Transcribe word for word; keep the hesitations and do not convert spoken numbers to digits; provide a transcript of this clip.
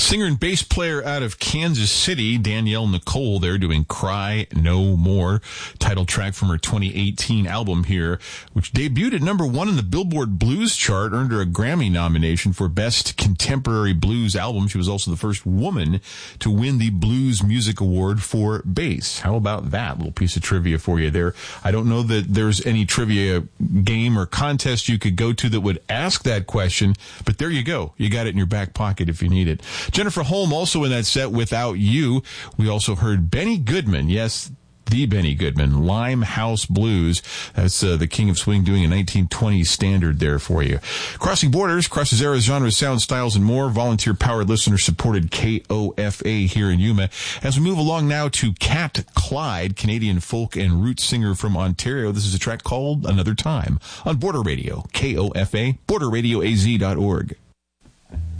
Singer and bass player out of Kansas City, Danielle Nicole, there doing Cry No More, title track from her twenty eighteen album here, which debuted at number one in the Billboard Blues chart, earned her a Grammy nomination for Best Contemporary Blues Album. She was also the first woman to win the Blues Music Award for bass. How about that little piece of trivia for you there? I don't know that there's any trivia game or contest you could go to that would ask that question, but there you go. You got it in your back pocket if you need it. Jennifer Holm also in that set, Without You. We also heard Benny Goodman. Yes, the Benny Goodman, Limehouse Blues. That's uh, the King of Swing doing a nineteen twenties standard there for you. Crossing Borders, crosses eras, genres, sound styles, and more. Volunteer-powered, listener-supported K O F A here in Yuma. As we move along now to Cat Clyde, Canadian folk and roots singer from Ontario. This is a track called Another Time on Border Radio, K O F A, border radio a z dot org.